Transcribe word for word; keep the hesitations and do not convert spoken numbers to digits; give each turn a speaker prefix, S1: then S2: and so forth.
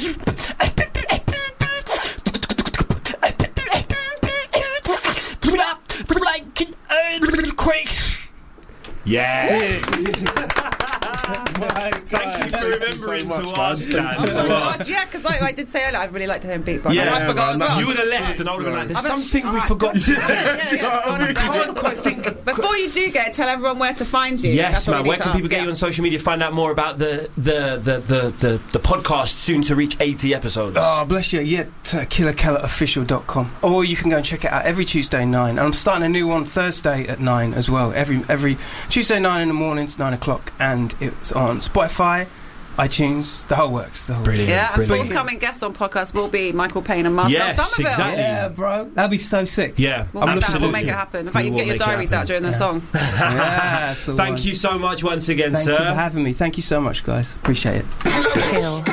S1: Like an earthquake. Yes. Thank you for remembering
S2: so
S1: to
S2: much,
S1: ask that.
S3: Oh God, yeah, because I, I did say earlier I'd really like to hear him beatbox.
S1: Yeah,
S3: I forgot as well.
S1: You would have left, and I would have been like, "There's
S3: I bet-
S1: something we
S3: Alright.
S1: forgot." to do.
S3: Yeah, yeah, yeah.
S1: I can't quite think.
S3: Before you do get it, tell everyone where to find you.
S1: Yes,
S3: That's what
S1: man.
S3: we
S1: Where
S3: need
S1: can
S3: to
S1: people
S3: ask,
S1: get
S3: yeah.
S1: you on social media? Find out more about the the the the, the, the podcast soon to reach eighty episodes.
S4: Oh, bless you. Yeah, to killer keller official dot com. Or you can go and check it out every Tuesday nine. And I'm starting a new one Thursday at nine as well. Every every Tuesday nine in the mornings, nine o'clock, and it's on Spotify, iTunes, the whole works. The whole
S1: Brilliant.
S3: Yeah, and
S1: Brilliant.
S3: forthcoming guests on podcast will be Michael Payne and Marcel
S1: Yes,
S3: Somerville.
S1: exactly.
S4: Yeah, bro. That'd be so sick.
S1: Yeah,
S3: We'll make, that,
S1: absolutely.
S3: we'll make it happen. In fact,
S1: We
S3: you can
S1: will
S3: get your
S1: make it
S3: diaries
S1: happen.
S3: out during the
S4: Yeah.
S3: song.
S4: Yeah, that's the
S1: Thank
S4: one.
S1: you so much once again,
S4: Thank
S1: sir.
S4: you for having me. Thank you so much, guys. Appreciate it.
S5: Kill.